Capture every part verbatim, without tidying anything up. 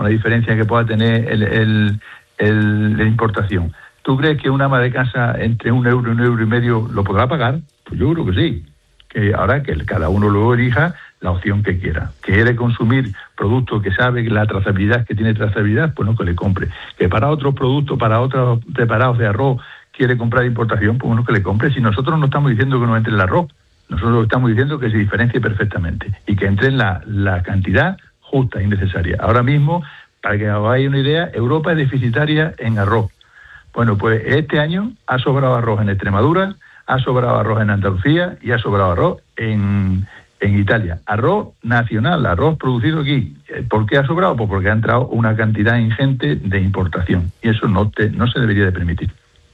con la diferencia que pueda tener el, el, el, la importación. ¿Tú crees que un ama de casa entre un euro y un euro y medio lo podrá pagar? Pues yo creo que sí. Que ahora que cada uno luego elija la opción que quiera. ¿Quiere consumir productos que sabe que la trazabilidad, que tiene trazabilidad? Pues no, que le compre. Que para otros productos, para otros preparados de arroz, quiere comprar importación, pues bueno, que le compre. Si nosotros no estamos diciendo que no entre el arroz, nosotros estamos diciendo que se diferencie perfectamente y que entre en la, la cantidad justa y necesaria. Ahora mismo, para que os hagáis una idea, Europa es deficitaria en arroz. Bueno, pues este año ha sobrado arroz en Extremadura, ha sobrado arroz en Andalucía y ha sobrado arroz en, en Italia. Arroz nacional, arroz producido aquí. ¿Por qué ha sobrado? Pues porque ha entrado una cantidad ingente de importación y eso no, te, no se debería de permitir.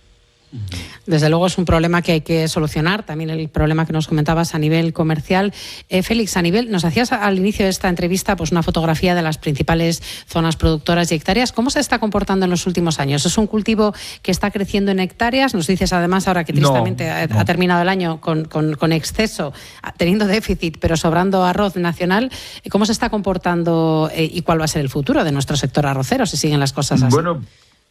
Desde luego es un problema que hay que solucionar, también el problema que nos comentabas a nivel comercial. Eh, Félix, a nivel, nos hacías al inicio de esta entrevista pues una fotografía de las principales zonas productoras y hectáreas. ¿Cómo se está comportando en los últimos años? ¿Es un cultivo que está creciendo en hectáreas? Nos dices además ahora que tristemente no, no. ha terminado el año con, con, con exceso, teniendo déficit, pero sobrando arroz nacional. ¿Cómo se está comportando eh, y cuál va a ser el futuro de nuestro sector arrocero si siguen las cosas así? Bueno,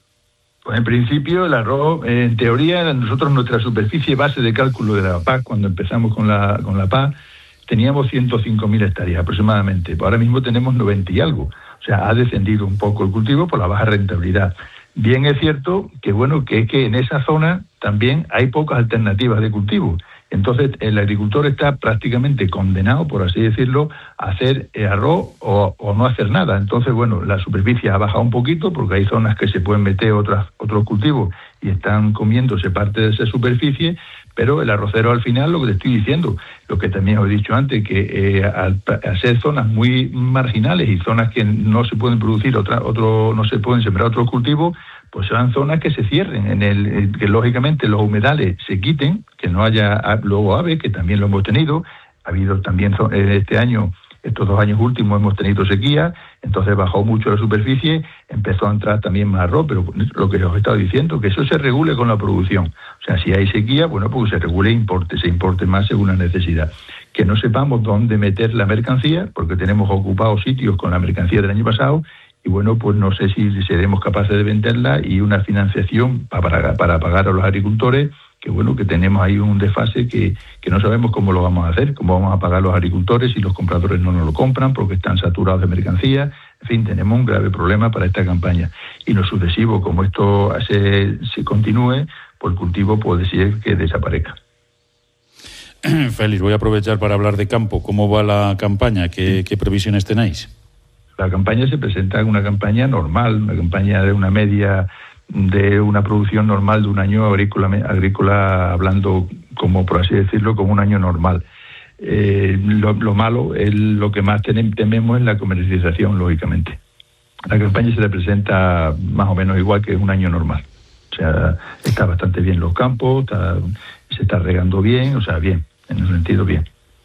pues en principio el arroz, eh, en teoría, nosotros nuestra superficie base de cálculo de la P A C, cuando empezamos con la con la P A C, teníamos ciento cinco mil hectáreas aproximadamente. Pues ahora mismo tenemos noventa y algo. O sea, ha descendido un poco el cultivo por la baja rentabilidad. Bien es cierto que bueno que es que en esa zona también hay pocas alternativas de cultivo. Entonces el agricultor está prácticamente condenado, por así decirlo, a hacer arroz o, o no hacer nada. Entonces, bueno, la superficie ha bajado un poquito porque hay zonas que se pueden meter otras, otros cultivos y están comiéndose parte de esa superficie, pero el arrocero al final, lo que te estoy diciendo, lo que también os he dicho antes, que eh, al, al ser zonas muy marginales y zonas que no se pueden producir, otra, otro, no se pueden sembrar otros cultivos, pues serán zonas que se cierren, en el que lógicamente los humedales se quiten, que no haya luego aves, que también lo hemos tenido. Ha habido también este año, estos dos años últimos hemos tenido sequía, entonces bajó mucho la superficie, empezó a entrar también más arroz, pero lo que os he estado diciendo, que eso se regule con la producción. O sea, si hay sequía, bueno, pues se regule e importe, se importe más según la necesidad. Que no sepamos dónde meter la mercancía, porque tenemos ocupados sitios con la mercancía del año pasado, y bueno, pues no sé si seremos capaces de venderla y una financiación para, para pagar a los agricultores, que bueno, que tenemos ahí un desfase que, que no sabemos cómo lo vamos a hacer, cómo vamos a pagar a los agricultores si los compradores no nos lo compran porque están saturados de mercancía. En fin, tenemos un grave problema para esta campaña. Y lo sucesivo, como esto se, se continúe, pues el cultivo puede ser que desaparezca. Félix, voy a aprovechar para hablar de campo. ¿Cómo va la campaña? ¿Qué, qué previsiones tenéis? La campaña se presenta como una campaña normal, una campaña de una media de una producción normal de un año agrícola, agrícola hablando, como por así decirlo, como un año normal. Eh, lo, lo malo, es lo que más tememos es la comercialización, lógicamente. La campaña se le presenta más o menos igual que un año normal. O sea, está bastante bien los campos, está, se está regando bien, o sea, bien, en el sentido bien.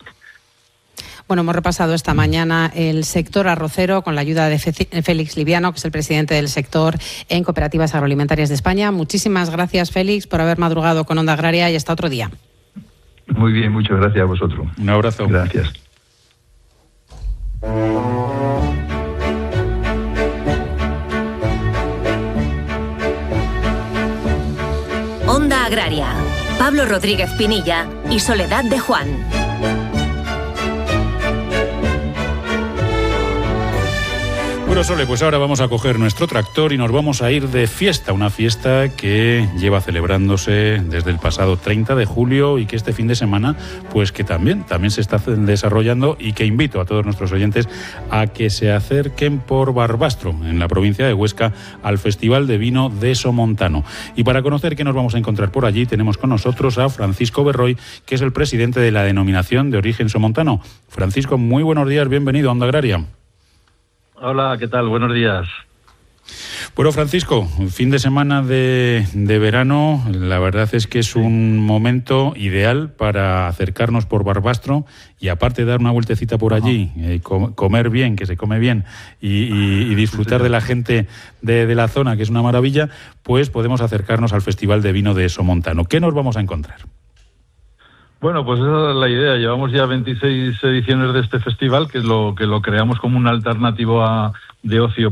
Bueno, hemos repasado esta mañana el sector arrocero con la ayuda de Félix Liviano, que es el presidente del sector en Cooperativas Agroalimentarias de España. Muchísimas gracias, Félix, por haber madrugado con Onda Agraria y hasta otro día. Muy bien, muchas gracias a vosotros. Un abrazo. Gracias. Onda Agraria. Pablo Rodríguez Pinilla y Soledad de Juan. Bueno, Sole, pues ahora vamos a coger nuestro tractor y nos vamos a ir de fiesta, una fiesta que lleva celebrándose desde el pasado treinta de julio y que este fin de semana, pues que también, también se está desarrollando y que invito a todos nuestros oyentes a que se acerquen por Barbastro, en la provincia de Huesca, al Festival de Vino de Somontano. Y para conocer qué nos vamos a encontrar por allí, tenemos con nosotros a Francisco Berroy, que es el presidente de la denominación de origen somontano. Francisco, muy buenos días, bienvenido a Onda Agraria. Hola, ¿qué tal? Buenos días. Bueno, Francisco, fin de semana de, de verano, la verdad es que es un momento ideal para acercarnos por Barbastro y aparte de dar una vueltecita por allí, eh, com- comer bien, que se come bien, y, y, y disfrutar de la gente de, de la zona, que es una maravilla, pues podemos acercarnos al Festival de Vino de Somontano. ¿Qué nos vamos a encontrar? Bueno, pues esa es la idea. Llevamos ya veintiséis ediciones de este festival, que lo que lo creamos como una alternativa de ocio